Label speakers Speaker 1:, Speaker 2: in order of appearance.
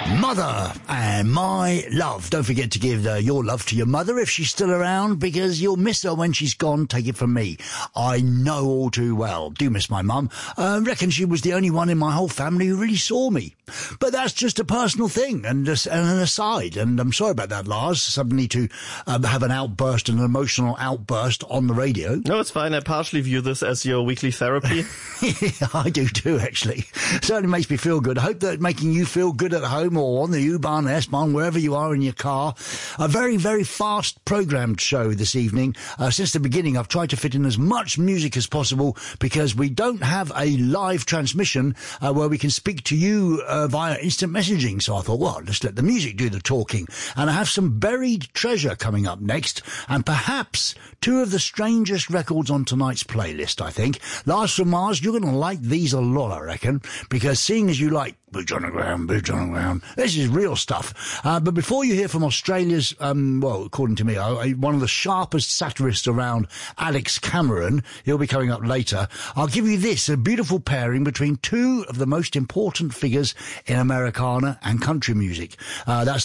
Speaker 1: Mother and my love. Don't forget to give your love to your mother if she's still around, because you'll miss her when she's gone. Take it from me. I know all too well. Do miss my mum. Reckon she was the only one in my whole family who really saw me. But that's just a personal thing and an aside. And I'm sorry about that, Lars. Suddenly to have an outburst, an emotional outburst on the radio.
Speaker 2: No, it's fine. I partially view this as your weekly therapy.
Speaker 1: Yeah, I do too, actually. Certainly makes me feel good. I hope that making you feel good at home or on the U-Bahn, S-Bahn, wherever you are in your car. A very, very fast programmed show this evening. Since the beginning, I've tried to fit in as much music as possible because we don't have a live transmission where we can speak to you via instant messaging. So I thought, well, let's let the music do the talking. And I have some buried treasure coming up next, and perhaps two of the strangest records on tonight's playlist, I think. Lars from Mars, you're going to like these a lot, I reckon, because seeing as you like Boots on the Ground, Boots on the Ground, this is real stuff. But before you hear from Australia's, well, according to me, one of the sharpest satirists around, Alex Cameron, he'll be coming up later, I'll give you this, a beautiful pairing between two of the most important figures in Americana and country music. That's